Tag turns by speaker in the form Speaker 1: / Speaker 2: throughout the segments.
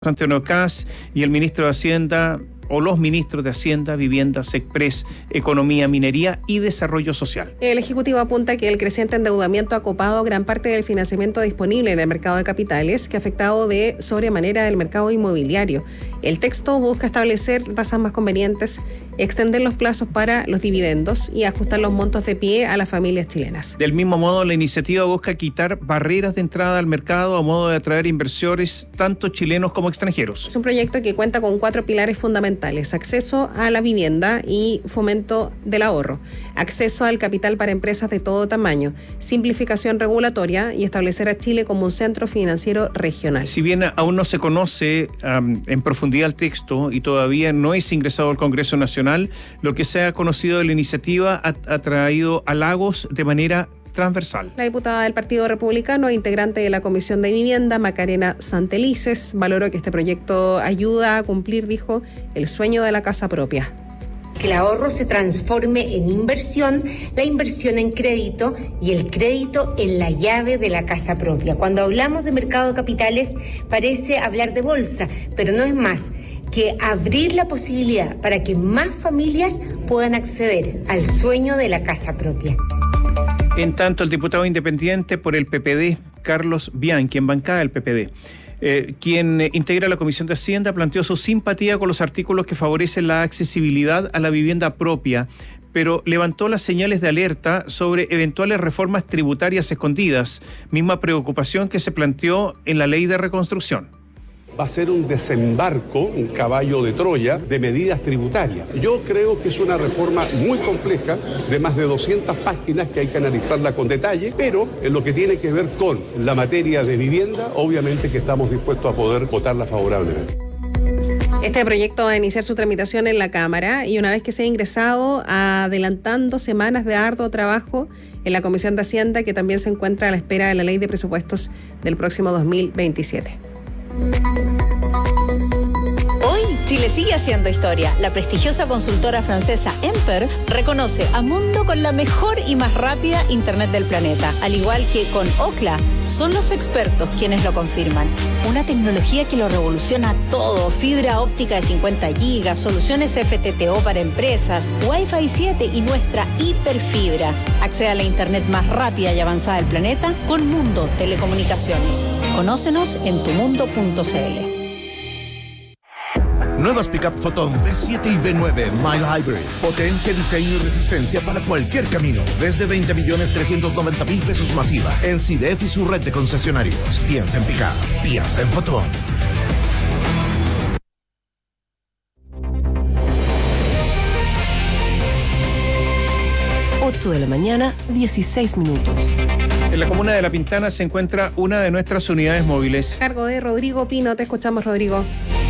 Speaker 1: Antonio Kass y el ministro de Hacienda, o los ministros de Hacienda, Vivienda, SECPRES, Economía, Minería y Desarrollo Social.
Speaker 2: El Ejecutivo apunta que el creciente endeudamiento ha copado gran parte del financiamiento disponible en el mercado de capitales, que ha afectado de sobremanera el mercado inmobiliario. El texto busca establecer tasas más convenientes, extender los plazos para los dividendos y ajustar los montos de pie a las familias chilenas.
Speaker 1: Del mismo modo, la iniciativa busca quitar barreras de entrada al mercado a modo de atraer inversores, tanto chilenos como extranjeros.
Speaker 2: Es un proyecto que cuenta con 4 pilares fundamentales: acceso a la vivienda y fomento del ahorro, acceso al capital para empresas de todo tamaño, simplificación regulatoria y establecer a Chile como un centro financiero regional.
Speaker 1: Si bien aún no se conoce en profundidad el texto y todavía no es ingresado al Congreso Nacional, lo que se ha conocido de la iniciativa ha traído halagos de manera transversal.
Speaker 2: La diputada del Partido Republicano e integrante de la Comisión de Vivienda, Macarena Santelices, valoró que este proyecto ayuda a cumplir, dijo, el sueño de la casa propia.
Speaker 3: Que el ahorro se transforme en inversión, la inversión en crédito y el crédito en la llave de la casa propia. Cuando hablamos de mercado de capitales parece hablar de bolsa, pero no es más que abrir la posibilidad para que más familias puedan acceder al sueño de la casa propia.
Speaker 1: En tanto, el diputado independiente por el PPD, Carlos Bianchi, en bancada del PPD, quien integra la Comisión de Hacienda, planteó su simpatía con los artículos que favorecen la accesibilidad a la vivienda propia, pero levantó las señales de alerta sobre eventuales reformas tributarias escondidas, misma preocupación que se planteó en la Ley de Reconstrucción.
Speaker 4: Va a ser un desembarco, un caballo de Troya de medidas tributarias. Yo creo que es una reforma muy compleja, de más de 200 páginas, que hay que analizarla con detalle, pero en lo que tiene que ver con la materia de vivienda, obviamente que estamos dispuestos a poder votarla favorablemente.
Speaker 2: Este proyecto va a iniciar su tramitación en la Cámara y una vez que sea ingresado, adelantando semanas de arduo trabajo en la Comisión de Hacienda, que también se encuentra a la espera de la Ley de Presupuestos del próximo 2027.
Speaker 5: Hoy Chile sigue haciendo historia. La prestigiosa consultora francesa Emper reconoce a Mundo con la mejor y más rápida internet del planeta. Al igual que con Ookla, son los expertos quienes lo confirman. Una tecnología que lo revoluciona todo. Fibra óptica de 50 gigas, soluciones FTTO para empresas, Wi-Fi 7 y nuestra hiperfibra. Accede a la internet más rápida y avanzada del planeta con Mundo Telecomunicaciones. Conócenos en tumundo.cl.
Speaker 6: Nuevas Pickup Photon V7 y V9 Mild Hybrid. Potencia, diseño y resistencia para cualquier camino. Desde 20.390.000 pesos masiva. En CIDEF y su red de concesionarios. Piensa en Pickup. Piensa en Photon.
Speaker 7: 8 de la mañana, 16 minutos.
Speaker 1: En la comuna de La Pintana se encuentra una de nuestras unidades móviles.
Speaker 2: Cargo de Rodrigo Pino. Te escuchamos, Rodrigo.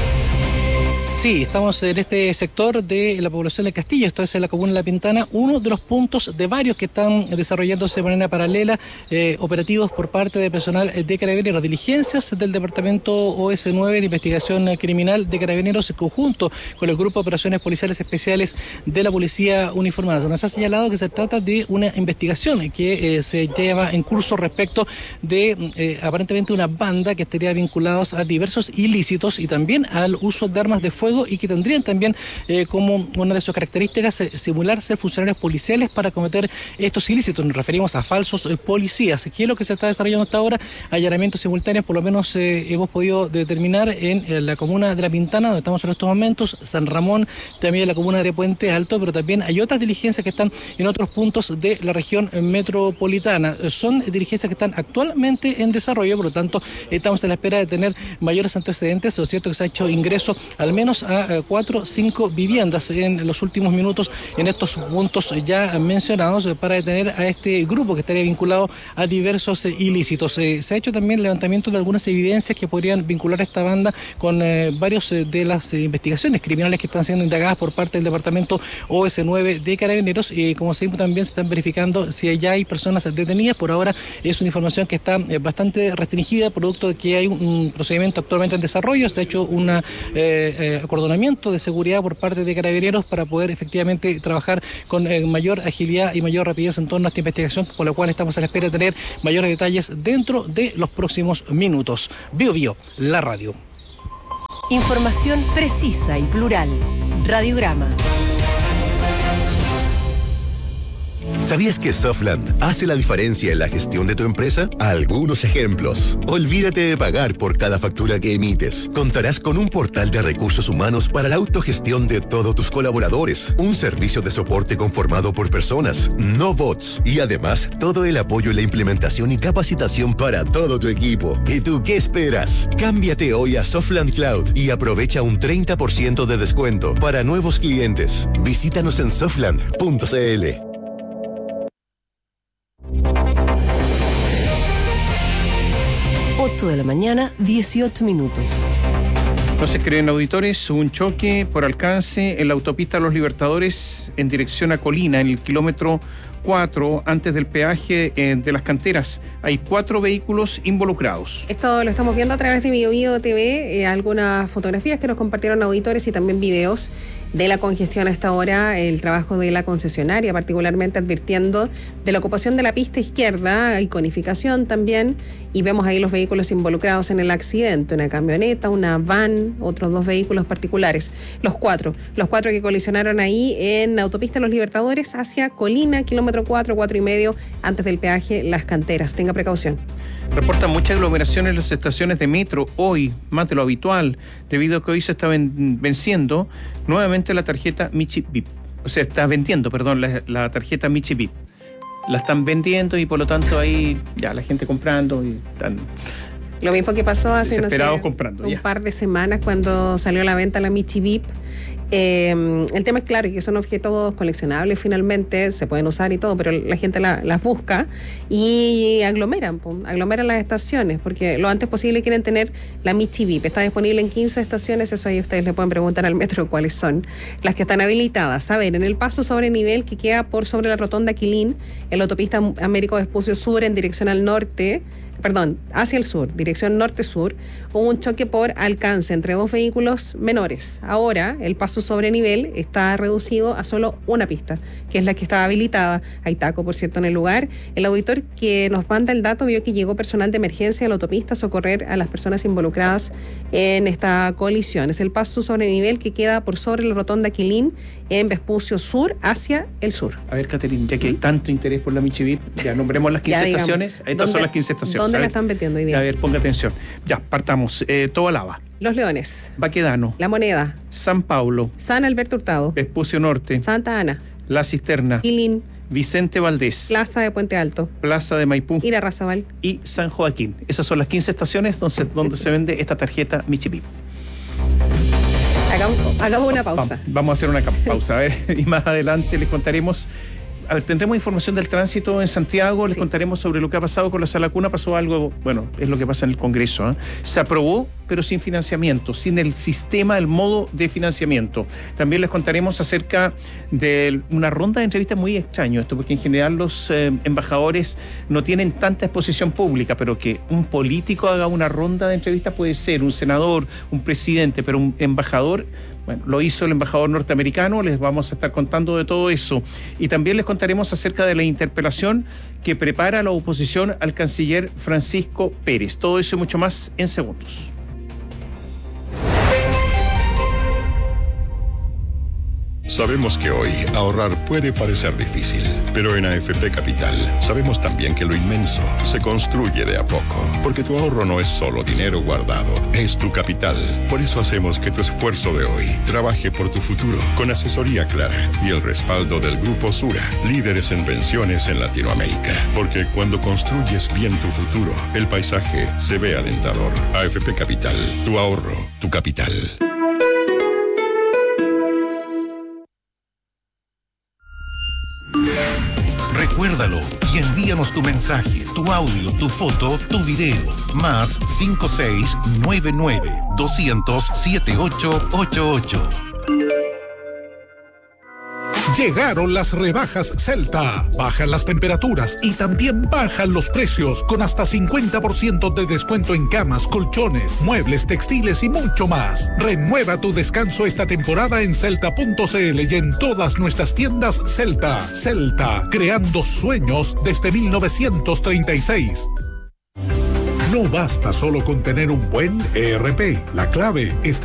Speaker 8: Sí, estamos en este sector de la población de Castillo, esto es en la comuna de La Pintana, uno de los puntos de varios que están desarrollándose de manera paralela, operativos por parte de personal de Carabineros, diligencias del Departamento OS9 de Investigación Criminal de Carabineros, en conjunto con el Grupo de Operaciones Policiales Especiales de la Policía Uniformada. Se nos ha señalado que se trata de una investigación que se lleva en curso respecto de aparentemente una banda que estaría vinculados a diversos ilícitos y también al uso de armas de fuego, y que tendrían también como una de sus características simular ser funcionarios policiales para cometer estos ilícitos. Nos referimos a falsos policías. ¿Qué es lo que se está desarrollando hasta ahora? Allanamientos simultáneos, por lo menos hemos podido determinar en la comuna de La Pintana, donde estamos en estos momentos, San Ramón, también en la comuna de Puente Alto, pero también hay otras diligencias que están en otros puntos de la región metropolitana. Son diligencias que están actualmente en desarrollo, por lo tanto estamos a la espera de tener mayores antecedentes. Lo cierto es que se ha hecho ingreso al menos a 4 o 5 viviendas en los últimos minutos en estos puntos ya mencionados para detener a este grupo que estaría vinculado a diversos ilícitos. Se ha hecho también levantamiento de algunas evidencias que podrían vincular a esta banda con varios de las investigaciones criminales que están siendo indagadas por parte del Departamento OS9 de Carabineros, y como seguimos también se están verificando si ya hay personas detenidas. Por ahora es una información que está bastante restringida, producto de que hay un procedimiento actualmente en desarrollo. Se ha hecho una acordonamiento de seguridad por parte de Carabineros para poder efectivamente trabajar con mayor agilidad y mayor rapidez en torno a esta investigación, por la cual estamos a la espera de tener mayores detalles dentro de los próximos minutos. Bio, la radio.
Speaker 7: Información precisa y plural. Radiograma.
Speaker 9: ¿Sabías que Softland hace la diferencia en la gestión de tu empresa? Algunos ejemplos. Olvídate de pagar por cada factura que emites. Contarás con un portal de recursos humanos para la autogestión de todos tus colaboradores. Un servicio de soporte conformado por personas, no bots. Y además, todo el apoyo en la implementación y capacitación para todo tu equipo. ¿Y tú qué esperas? Cámbiate hoy a Softland Cloud y aprovecha un 30% de descuento para nuevos clientes. Visítanos en softland.cl.
Speaker 7: 8 de la mañana, 18 minutos.
Speaker 1: No se creen auditores, hubo un choque por alcance en la autopista Los Libertadores en dirección a Colina, en el kilómetro 4, antes del peaje de las canteras. Hay 4 vehículos involucrados.
Speaker 2: Esto lo estamos viendo a través de Biobío TV, algunas fotografías que nos compartieron auditores y también videos de la congestión a esta hora, el trabajo de la concesionaria, particularmente advirtiendo de la ocupación de la pista izquierda, iconificación también, y vemos ahí los vehículos involucrados en el accidente, una camioneta, una van, otros 2 vehículos particulares, los cuatro que colisionaron ahí en autopista Los Libertadores hacia Colina, kilómetro 4,5, antes del peaje Las Canteras. Tenga precaución.
Speaker 1: Reportan mucha aglomeración en las estaciones de metro hoy, más de lo habitual, debido a que hoy se está venciendo nuevamente la tarjeta Michi VIP. O sea, está vendiendo, perdón, la tarjeta Michi VIP. La están vendiendo y por lo tanto ahí ya la gente comprando y están...
Speaker 2: Lo mismo que pasó hace,
Speaker 1: comprando,
Speaker 2: un par de semanas cuando salió a la venta la Michi VIP. El tema es claro que son objetos coleccionables finalmente, se pueden usar y todo, pero la gente las busca y aglomeran las estaciones, porque lo antes posible quieren tener la Michi VIP. Está disponible en 15 estaciones, eso ahí ustedes le pueden preguntar al metro cuáles son las que están habilitadas. A ver, en el paso sobre nivel que queda por sobre la rotonda Quilín, en la autopista Américo Vespucio Sur en dirección al norte, hacia el sur, dirección norte-sur, hubo un choque por alcance entre 2 vehículos menores. Ahora, el paso sobre nivel está reducido a solo una pista, que es la que estaba habilitada. Hay taco, por cierto, en el lugar. El auditor que nos manda el dato vio que llegó personal de emergencia a la autopista a socorrer a las personas involucradas en esta colisión. Es el paso sobre nivel que queda por sobre la rotonda Quilín en Vespucio Sur hacia el sur.
Speaker 1: A ver, Caterina, ya que hay tanto interés por la Michi VIP, ya nombremos las 15 estaciones. Estas son las 15 estaciones.
Speaker 2: ¿Dónde la están metiendo hoy día?
Speaker 1: A ver, ponga atención. Ya, partamos. Tobalaba.
Speaker 2: Los Leones.
Speaker 1: Baquedano.
Speaker 2: La Moneda.
Speaker 1: San Paulo.
Speaker 2: San Alberto Hurtado.
Speaker 1: Vespucio Norte.
Speaker 2: Santa Ana.
Speaker 1: La Cisterna.
Speaker 2: Quilín.
Speaker 1: Vicente Valdés.
Speaker 2: Plaza de Puente Alto.
Speaker 1: Plaza de Maipú.
Speaker 2: Irarrázaval.
Speaker 1: Y San Joaquín. Esas son las 15 estaciones donde se vende esta tarjeta Michi VIP.
Speaker 2: Hagamos una pausa.
Speaker 1: Vamos a hacer una pausa. A ver, y más adelante les contaremos. A ver, tendremos información del tránsito en Santiago, les contaremos sobre lo que ha pasado con la Sala Cuna. Pasó algo, bueno, es lo que pasa en el Congreso, ¿eh? Se aprobó, pero sin financiamiento, sin el sistema, el modo de financiamiento. También les contaremos acerca de una ronda de entrevistas muy extraño esto, porque en general los embajadores no tienen tanta exposición pública, pero que un político haga una ronda de entrevistas puede ser un senador, un presidente, pero un embajador... Bueno, lo hizo el embajador norteamericano, les vamos a estar contando de todo eso. Y también les contaremos acerca de la interpelación que prepara la oposición al canciller Francisco Pérez. Todo eso y mucho más en segundos.
Speaker 10: Sabemos que hoy ahorrar puede parecer difícil, pero en AFP Capital sabemos también que lo inmenso se construye de a poco, porque tu ahorro no es solo dinero guardado, es tu capital. Por eso hacemos que tu esfuerzo de hoy trabaje por tu futuro, con asesoría clara y el respaldo del Grupo Sura, líderes en pensiones en Latinoamérica. Porque cuando construyes bien tu futuro, el paisaje se ve alentador. AFP Capital, tu ahorro, tu capital.
Speaker 6: Recuérdalo y envíanos tu mensaje, tu audio, tu foto, tu video. Más 5699-200-7888.
Speaker 11: Llegaron las rebajas Celta. Bajan las temperaturas y también bajan los precios, con hasta 50% de descuento en camas, colchones, muebles, textiles y mucho más. Renueva tu descanso esta temporada en Celta.cl y en todas nuestras tiendas Celta. Celta, creando sueños desde 1936. No basta solo con tener un buen ERP. La clave está